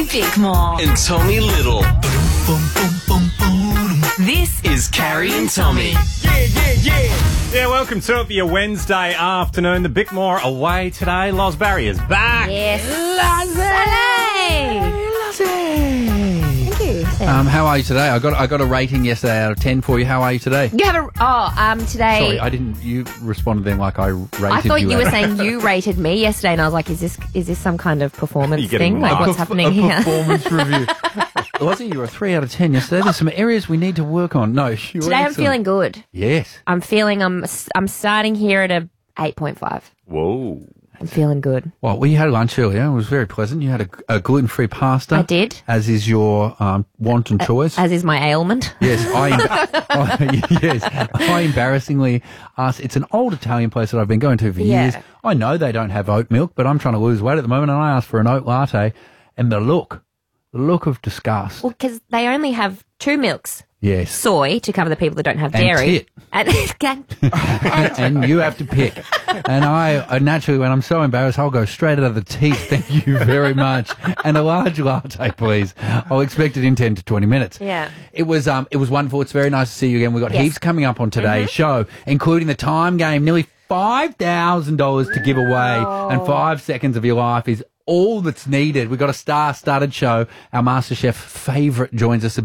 Bickmore. And Tommy Little. This Is Carrie and Tommy. Yeah, welcome to it for your Wednesday afternoon. The Bickmore away today. Loz Barry is back. Yes. Thank you. How are you today? I got a rating yesterday out of 10 for you. How are you today? You have today. Sorry, I didn't. You responded then like I rated you. I thought you were out. saying you rated me yesterday, and I was like, is this some kind of performance You're getting thing? Like, marked. what's happening a here? performance review. Was it? You were a 3 out of 10 yesterday. There's some areas we need to work on. No, you were Today I'm excellent. feeling good. Yes. I'm starting here at a 8.5. Whoa. I'm feeling good. Well, we had lunch earlier. It was very pleasant. You had a gluten-free pasta. I did. As is your want and choice. As is my ailment. Yes, I embarrassingly asked. It's an old Italian place that I've been going to for years. I know they don't have oat milk, but I'm trying to lose weight at the moment, and I asked for an oat latte, and the look of disgust. Well, because they only have 2 milks. Yes. Soy to cover the people that don't have And dairy. tit. And And you have to pick. And I naturally, when I'm so embarrassed, I'll go straight out of the teeth. Thank you very much. And a large latte, please. I'll expect it in 10 to 20 minutes. Yeah. It was wonderful. It's very nice to see you again. We've got Yes. heaps coming up on today's show, including the time game. Nearly $5,000 to give away, and 5 seconds of your life is all that's needed. We've got a star-studded show. Our MasterChef favourite joins us.